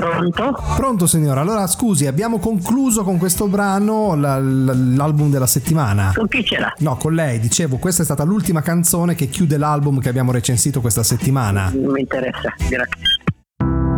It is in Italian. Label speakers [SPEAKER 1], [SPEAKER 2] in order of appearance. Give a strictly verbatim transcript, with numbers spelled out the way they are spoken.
[SPEAKER 1] Pronto?
[SPEAKER 2] Pronto signora, allora scusi, abbiamo concluso con questo brano la- la- l'album della settimana.
[SPEAKER 1] Con chi ce l'ha?
[SPEAKER 2] No, con lei, dicevo, questa è stata l'ultima canzone che chiude l'album che abbiamo recensito questa settimana.
[SPEAKER 1] Non mi interessa, grazie.